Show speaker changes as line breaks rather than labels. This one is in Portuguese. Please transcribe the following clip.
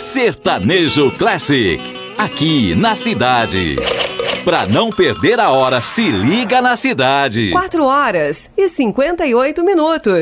Sertanejo Classic, aqui na cidade. Pra não perder a hora, se liga na cidade.
4h58.